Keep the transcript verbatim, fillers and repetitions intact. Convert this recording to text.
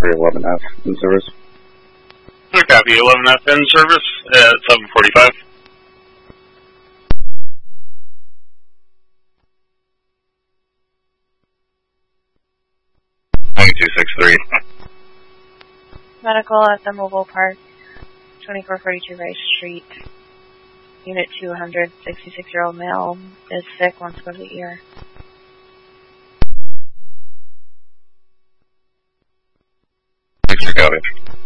for eleven F in service. Copy, eleven F in service at seven forty-five. ninety-two six three. Medical at the Mobile Park, twenty-four forty-two Rice Street. Unit two hundred, sixty-six-year-old male, is sick, wants to go to the E R. Thanks for copy.